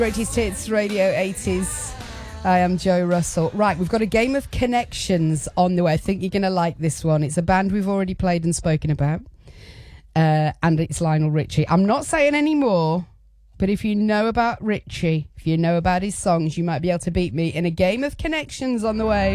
Greatest Hits Radio 80s. I am Joe Russell. Right, we've got a game of connections on the way. I think you're going to like this one. It's a band we've already played and spoken about. And it's Lionel Richie. I'm not saying any more, but if you know about Richie, if you know about his songs, you might be able to beat me in a game of connections on the way.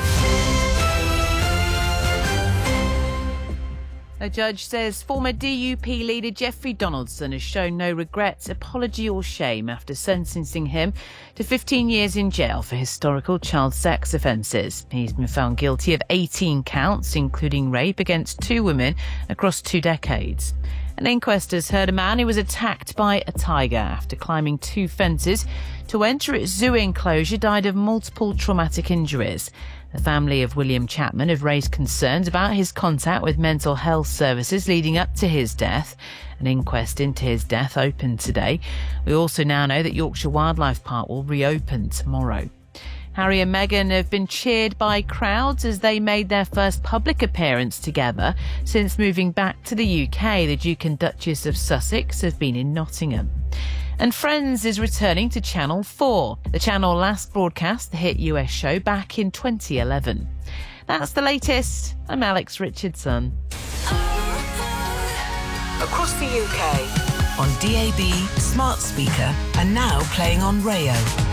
A judge says former DUP leader Jeffrey Donaldson has shown no regret, apology or shame after sentencing him to 15 years in jail for historical child sex offences. He's been found guilty of 18 counts, including rape against 2 women across 2 decades. An inquest has heard a man who was attacked by a tiger after climbing 2 fences to enter its zoo enclosure died of multiple traumatic injuries. The family of William Chapman have raised concerns about his contact with mental health services leading up to his death. An inquest into his death opened today. We also now know that Yorkshire Wildlife Park will reopen tomorrow. Harry and Meghan have been cheered by crowds as they made their first public appearance together since moving back to the UK. The Duke and Duchess of Sussex have been in Nottingham. And Friends is returning to Channel 4. The channel last broadcast the hit US show back in 2011. That's the latest. I'm Alex Richardson. Across the UK, on DAB, smart speaker, and now playing on Rayo.